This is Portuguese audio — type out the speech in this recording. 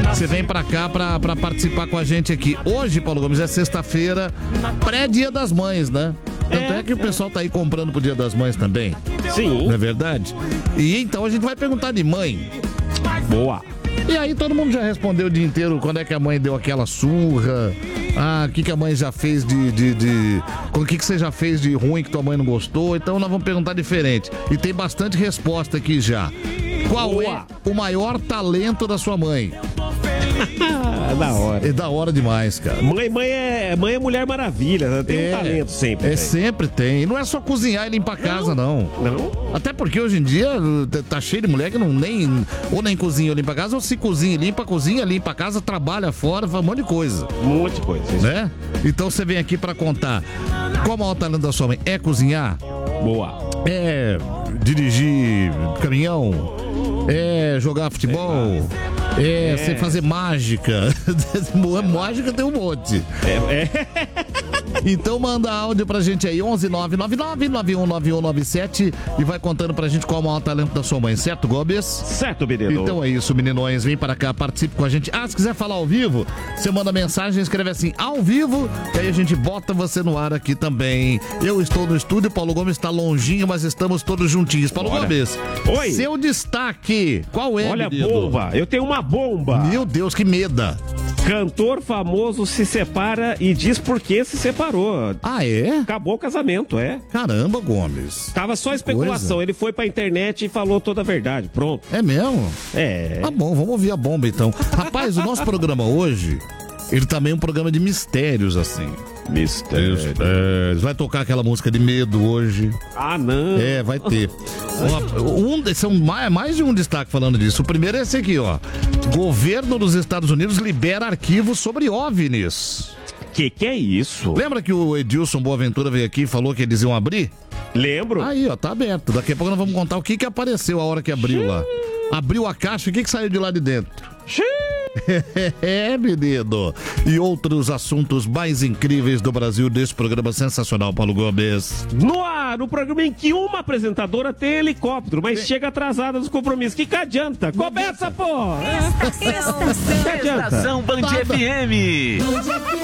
você vem pra cá pra participar com a gente aqui. Hoje, Paulo Gomes, é sexta-feira, pré-dia das mães, né? Tanto é que o pessoal tá aí comprando pro dia das mães também. Sim. Não é verdade? E então a gente vai perguntar de mãe. Boa. E aí todo mundo já respondeu o dia inteiro quando é que a mãe deu aquela surra. O que a mãe já fez o que você já fez de ruim que tua mãe não gostou. Então nós vamos perguntar diferente. E tem bastante resposta aqui já. Qual é o maior talento da sua mãe? É da hora. É da hora demais, cara. Mãe é Mulher Maravilha, né? Tem um talento sempre. Sempre tem. E não é só cozinhar e limpar a casa, não. Não? Até porque hoje em dia tá cheio de mulher que nem cozinha ou limpa a casa, ou se cozinha, limpa a casa, trabalha fora, faz um monte de coisa. Um monte de coisa. Né? Então você vem aqui pra contar qual o maior talento da sua mãe. É cozinhar? Boa. É dirigir caminhão? É jogar futebol? Sem fazer mágica. Mágica tem um monte. Então manda áudio pra gente aí, 11999919197 e vai contando pra gente qual é o maior talento da sua mãe, certo, Gobes? Certo, menino. Então é isso, meninões, vem para cá, participe com a gente. Se quiser falar ao vivo, você manda mensagem, escreve assim, ao vivo, e aí a gente bota você no ar aqui também. Eu estou no estúdio, Paulo Gomes está longinho, mas estamos todos juntinhos. Paulo Gomes, oi. Seu destaque, qual é, Olha, menino? bomba, eu tenho uma bomba. Meu Deus, que meda. Cantor famoso se separa e diz por que se separou. É? Acabou o casamento, Caramba, Gomes. Tava só especulação, ele foi pra internet e falou toda a verdade, pronto. É mesmo? Tá bom, vamos ouvir a bomba então. Rapaz, o nosso programa hoje, ele também é um programa de mistérios, assim. Mistérios. Vai tocar aquela música de medo hoje. Não. Vai ter. São mais de um destaque falando disso. O primeiro é esse aqui, ó. Governo dos Estados Unidos libera arquivos sobre OVNIs. Que é isso? Lembra que o Edilson Boaventura veio aqui e falou que eles iam abrir? Lembro. Aí, ó, tá aberto. Daqui a pouco nós vamos contar o que apareceu a hora que abriu lá. Abriu a caixa, o que saiu de lá de dentro? Menino. E outros assuntos mais incríveis do Brasil desse programa sensacional, Paulo Gomes. No ar, o programa em que uma apresentadora tem helicóptero, mas chega atrasada dos compromissos. Que adianta? Começa, pô! Estação Band FM.